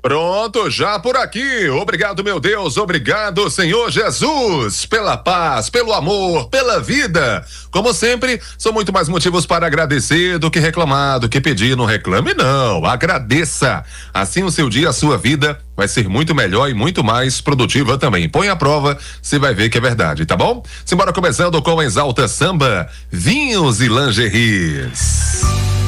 Pronto, já por aqui. Obrigado, meu Deus. Obrigado, Senhor Jesus, pela paz, pelo amor, pela vida. Como sempre, são muito mais motivos para agradecer do que reclamar, do que pedir. Não reclame, não. Agradeça. Assim o seu dia, a sua vida vai ser muito melhor e muito mais produtiva também. Põe à prova, você vai ver que é verdade, tá bom? Simbora começando com a Exalta Samba, Vinhos e Lingeries.